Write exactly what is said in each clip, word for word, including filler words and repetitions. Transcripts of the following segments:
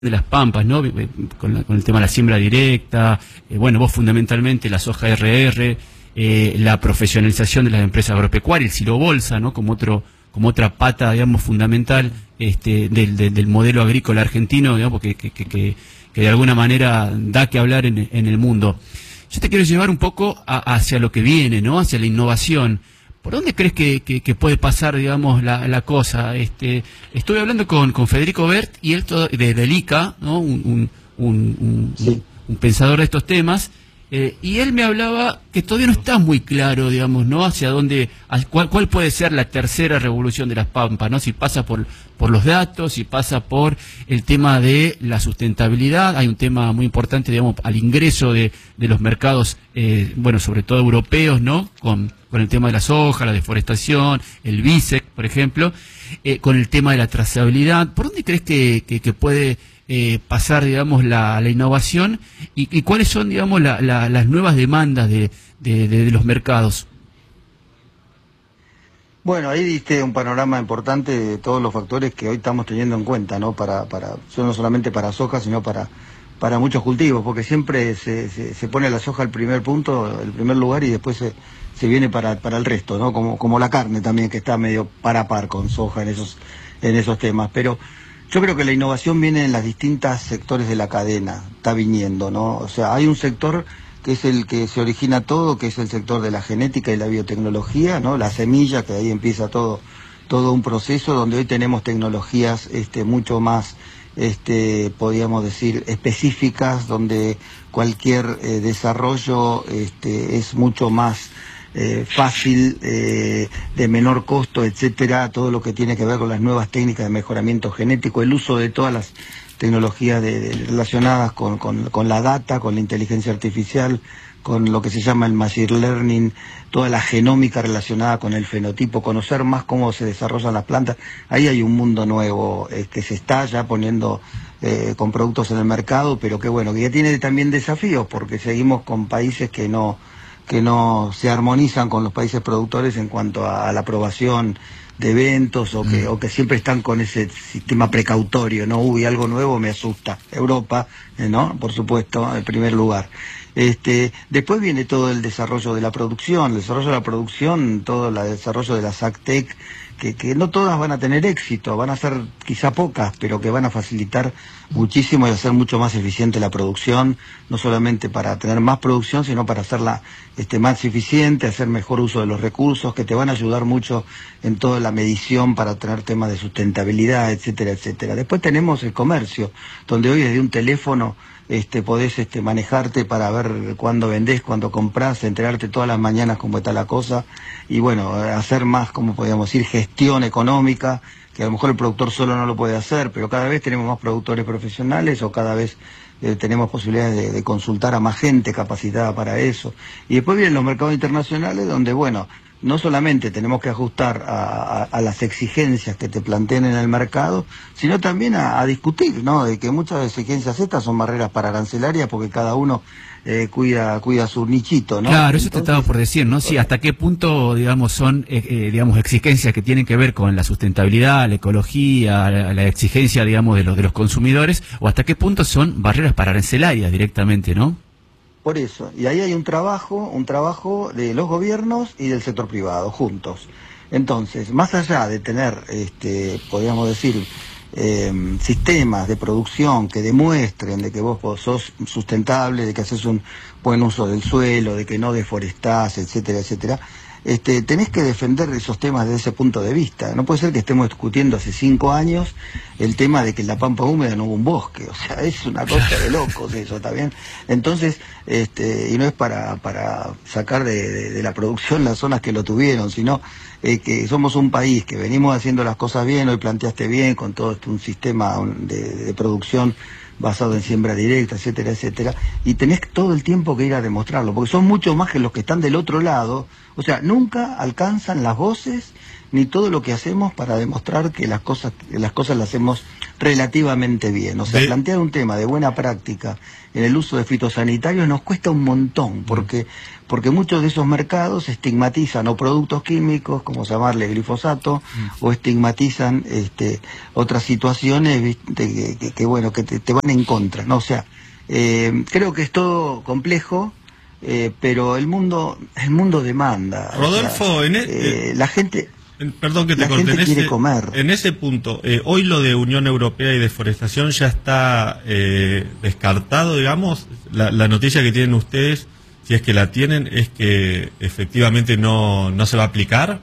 de las pampas, ¿no? Con, la, con el tema de la siembra directa, eh, bueno, vos fundamentalmente la soja R R, eh, la profesionalización de las empresas agropecuarias, el silo bolsa, ¿no? Como otro, como otra pata, digamos, fundamental este, del, del, del modelo agrícola argentino, digamos, que, que, que, que de alguna manera da que hablar en, en el mundo. Yo te quiero llevar un poco a, hacia lo que viene, ¿no? Hacia la innovación. ¿Por dónde crees que, que, que puede pasar, digamos, la, la cosa? Este, estuve hablando con, con Federico Bert, y él todo, de, del I C A, ¿no? un, un, un, un, sí. un pensador de estos temas, eh, y él me hablaba que todavía no está muy claro, digamos, ¿no? Hacia dónde, a, cuál, cuál puede ser la tercera revolución de las pampas, ¿no? Si pasa por, por los datos, si pasa por el tema de la sustentabilidad. Hay un tema muy importante, digamos, al ingreso de, de los mercados, eh, bueno, sobre todo europeos, ¿no? Con con el tema de la soja, la deforestación, el B I S E C, por ejemplo, eh, con el tema de la trazabilidad. ¿Por dónde crees que, que, que puede eh, pasar, digamos, la, la innovación y, y cuáles son, digamos, la, la, las nuevas demandas de, de, de, de los mercados? Bueno, ahí diste un panorama importante de todos los factores que hoy estamos teniendo en cuenta, ¿no? Para, para, no solamente para soja, sino para, para muchos cultivos, porque siempre se, se, se pone la soja al primer punto, el primer lugar, y después se, se viene para, para el resto, ¿no? Como, como la carne también, que está medio par a par con soja en esos, en esos temas. Pero yo creo que la innovación viene en los distintos sectores de la cadena, está viniendo, ¿no? O sea, hay un sector que es el que se origina todo, que es el sector de la genética y la biotecnología, ¿no? La semilla, que ahí empieza todo, todo un proceso donde hoy tenemos tecnologías este, mucho más, este, podríamos decir, específicas, donde cualquier eh, desarrollo este, es mucho más eh, fácil, eh, de menor costo, etcétera, todo lo que tiene que ver con las nuevas técnicas de mejoramiento genético, el uso de todas las tecnologías de, de, relacionadas con, con, con la data, con la inteligencia artificial, con lo que se llama el machine learning, toda la genómica relacionada con el fenotipo, conocer más cómo se desarrollan las plantas. Ahí hay un mundo nuevo eh, que se está ya poniendo eh, con productos en el mercado, pero que bueno, que ya tiene también desafíos, porque seguimos con países que no que no se armonizan con los países productores en cuanto a, a la aprobación de eventos, o que, mm. o que siempre están con ese sistema precautorio, ¿no? Uy, algo nuevo me asusta. Europa, eh, ¿no? Por supuesto, en primer lugar. Este, después viene todo el desarrollo de la producción, el desarrollo de la producción, todo el desarrollo de las AgTech, que, que no todas van a tener éxito, van a ser quizá pocas, pero que van a facilitar muchísimo y hacer mucho más eficiente la producción, no solamente para tener más producción, sino para hacerla este, más eficiente, hacer mejor uso de los recursos, que te van a ayudar mucho en toda la medición para tener temas de sustentabilidad, etcétera, etcétera. Después tenemos el comercio, donde hoy desde un teléfono Este, podés este, manejarte para ver cuándo vendés, cuándo comprás, enterarte todas las mañanas cómo está la cosa, y bueno, hacer más, como podríamos decir, gestión económica, que a lo mejor el productor solo no lo puede hacer, pero cada vez tenemos más productores profesionales, o cada vez eh, tenemos posibilidades de, de consultar a más gente capacitada para eso. Y después vienen los mercados internacionales, donde bueno, no solamente tenemos que ajustar a, a, a las exigencias que te planteen en el mercado, sino también a, a discutir, ¿no? De que muchas exigencias estas son barreras para arancelarias, porque cada uno eh, cuida cuida su nichito, ¿no? Claro, eso Entonces, te estaba por decir, ¿no? Sí, hasta qué punto, digamos, son, eh, eh, digamos, exigencias que tienen que ver con la sustentabilidad, la ecología, la, la exigencia, digamos, de los de los consumidores, o hasta qué punto son barreras para arancelarias directamente, ¿no? Por eso, y ahí hay un trabajo, un trabajo de los gobiernos y del sector privado, juntos. Entonces, más allá de tener, este, podríamos decir, eh, sistemas de producción que demuestren de que vos sos sustentable, de que haces un buen uso del suelo, de que no deforestás, etcétera, etcétera, este, tenés que defender esos temas desde ese punto de vista. No puede ser que estemos discutiendo hace cinco años el tema de que en la pampa húmeda no hubo un bosque, o sea, es una cosa de locos eso, ¿está bien? Entonces, este, y no es para, para sacar de, de, de la producción las zonas que lo tuvieron, sino eh, que somos un país que venimos haciendo las cosas bien, hoy planteaste bien, con todo esto, un sistema de, de producción basado en siembra directa, etcétera, etcétera, y tenés todo el tiempo que ir a demostrarlo, porque son mucho más que los que están del otro lado. O sea, nunca alcanzan las voces ni todo lo que hacemos para demostrar que las cosas, que las cosas las hacemos relativamente bien. O sea, de... plantear un tema de buena práctica en el uso de fitosanitarios nos cuesta un montón, porque porque muchos de esos mercados estigmatizan o productos químicos, como llamarle glifosato, mm. o estigmatizan este, otras situaciones, ¿viste? Que, que, que bueno, que te, te van en contra, ¿no? O sea, eh, creo que es todo complejo, eh, pero el mundo el mundo demanda. Rodolfo, o sea, en el, eh, la gente... Perdón que te la corte, gente en, quiere ese, comer. en ese punto, eh, hoy lo de Unión Europea y deforestación ya está eh, descartado, digamos. La, la noticia que tienen ustedes, si es que la tienen, es que efectivamente no, no se va a aplicar.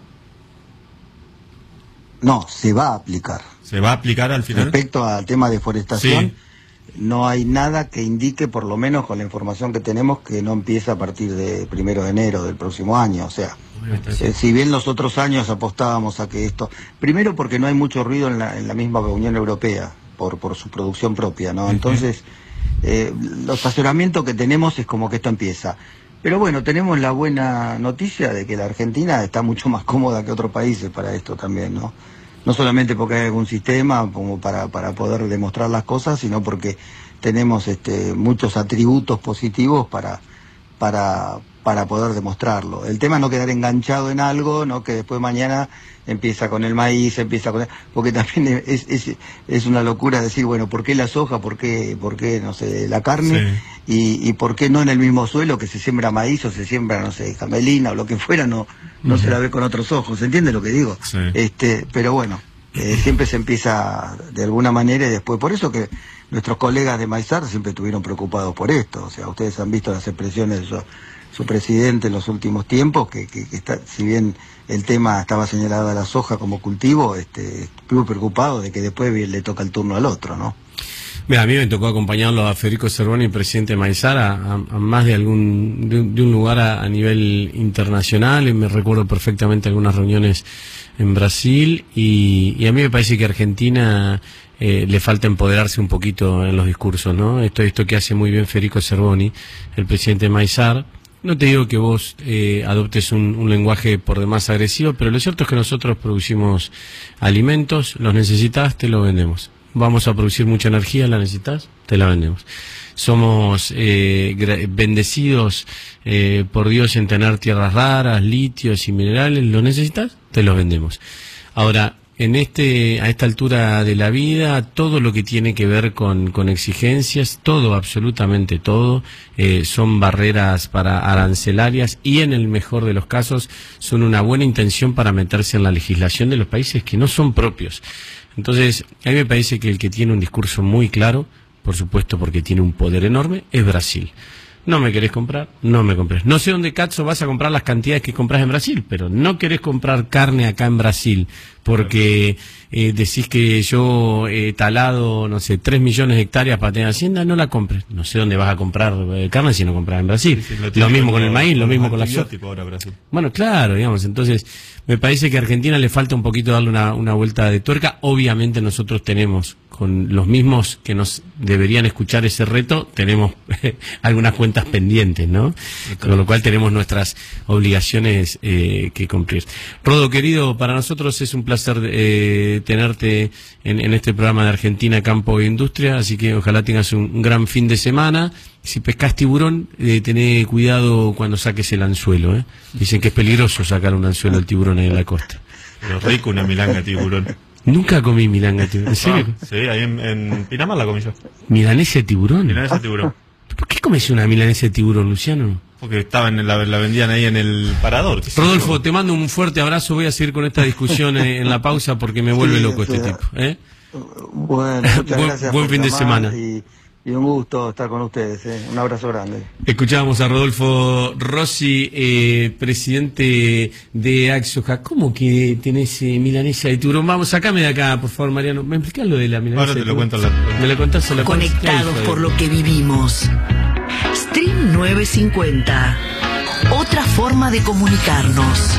No, se va a aplicar. ¿Se va a aplicar al final? Respecto al tema de deforestación, sí. no hay nada que indique, por lo menos con la información que tenemos, que no empiece a partir de primero de enero del próximo año. O sea, eh, si bien los otros años apostábamos a que esto... Primero porque no hay mucho ruido en la, en la misma Unión Europea, por, por su producción propia, ¿no? Entonces, eh, los asesoramientos que tenemos es como que esto empieza. Pero bueno, tenemos la buena noticia de que la Argentina está mucho más cómoda que otros países para esto también, ¿no? No solamente porque hay algún sistema como para, para poder demostrar las cosas, sino porque tenemos este, muchos atributos positivos para, para, para poder demostrarlo. El tema es no quedar enganchado en algo, ¿no? Que después mañana empieza con el maíz, empieza con... El, porque también es, es, es una locura decir, bueno, ¿por qué la soja? ¿Por qué, por qué no sé, la carne? Sí. Y, y ¿por qué no en el mismo suelo que se siembra maíz o se siembra, no sé, camelina o lo que fuera, no, no uh-huh. se la ve con otros ojos? ¿Se entiende lo que digo? Sí. Este, pero bueno, eh, siempre se empieza de alguna manera y después, por eso que nuestros colegas de Maizar siempre estuvieron preocupados por esto. O sea, ustedes han visto las expresiones de su, su presidente en los últimos tiempos, que, que, que está, si bien el tema estaba señalado a la soja como cultivo, este, estuvo preocupado de que después le toca el turno al otro, ¿no? Mira, a mí me tocó acompañarlo a Federico Cervoni, presidente de Maizar, a, a, a más de algún de, de un lugar a, a nivel internacional, y me recuerdo perfectamente algunas reuniones en Brasil, y, y a mí me parece que Argentina eh, le falta empoderarse un poquito en los discursos, ¿no? Esto, esto que hace muy bien Federico Cervoni, el presidente de Maizar. No te digo que vos eh, adoptes un, un lenguaje por demás agresivo, pero lo cierto es que nosotros producimos alimentos, los necesitas, te los vendemos. Vamos a producir mucha energía, ¿la necesitas? Te la vendemos. Somos eh, bendecidos eh, por Dios en tener tierras raras, litios y minerales, ¿lo necesitas? Te los vendemos. Ahora, en este, a esta altura de la vida, todo lo que tiene que ver con, con exigencias, todo, absolutamente todo, eh, son barreras para arancelarias y en el mejor de los casos son una buena intención para meterse en la legislación de los países que no son propios. Entonces, a mí me parece que el que tiene un discurso muy claro, por supuesto porque tiene un poder enorme, es Brasil. No me querés comprar, no me compres. No sé dónde, Cazzo, vas a comprar las cantidades que compras en Brasil, pero no querés comprar carne acá en Brasil porque eh, decís que yo he talado, no sé, tres millones de hectáreas para tener hacienda, no la compres. No sé dónde vas a comprar eh, carne si no compras en Brasil. Sí, sí, lo, lo mismo con el maíz, lo mismo con la soja. Bueno, claro, digamos, entonces me parece que a Argentina le falta un poquito darle una, una vuelta de tuerca. Obviamente nosotros tenemos, con los mismos que nos deberían escuchar ese reto, tenemos algunas cuentas pendientes, ¿no? Con lo cual tenemos nuestras obligaciones eh, que cumplir. Rodo, querido, para nosotros es un placer eh, tenerte en, en este programa de Argentina, Campo e Industria, así que ojalá tengas un, un gran fin de semana. Si pescas tiburón, eh, tené cuidado cuando saques el anzuelo, ¿eh? Dicen que es peligroso sacar un anzuelo al tiburón ahí en la costa. Pero rico una milanga tiburón. Nunca comí milanga de tiburón. ¿En serio? Ah, sí, ahí en, en Pinamar la comí yo. ¿Milanesa de tiburón? Milanesa de tiburón. ¿Por qué comes una milanesa de tiburón, Luciano? Porque estaban en la, la vendían ahí en el parador. Rodolfo, sí, te mando un fuerte abrazo. Voy a seguir con esta discusión en la pausa porque me vuelve sí, loco este tipo. ¿eh? Bueno, muchas buen, gracias. Buen fin de semana. Y, y un gusto estar con ustedes. ¿eh? Un abrazo grande. Escuchábamos a Rodolfo Rossi, eh, presidente de Axoja. ¿Cómo que tenés eh, milanesa de tiburón? Vamos, sacame de acá, por favor, Mariano. ¿Me explicás lo de la milanesa? Ahora te lo cuento. La... ¿Me lo contás a la Conectados por lo que vivimos. Stream novecientos cincuenta. Otra forma de comunicarnos.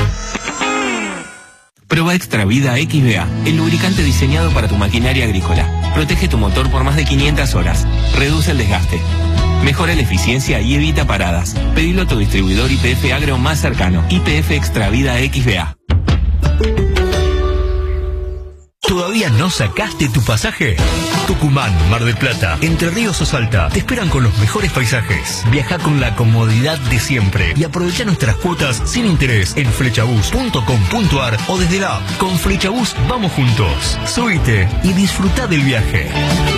Prueba Extra Vida X V A, el lubricante diseñado para tu maquinaria agrícola. Protege tu motor por más de quinientas horas. Reduce el desgaste. Mejora la eficiencia y evita paradas. Pedilo a tu distribuidor Y P F Agro más cercano. Y P F Extra Vida X V A. ¿Todavía no sacaste tu pasaje? Tucumán, Mar del Plata, Entre Ríos o Salta te esperan con los mejores paisajes. Viaja con la comodidad de siempre y aprovecha nuestras cuotas sin interés en flechabus punto com punto ar o desde la app. Con Flechabus vamos juntos. Subite y disfruta del viaje.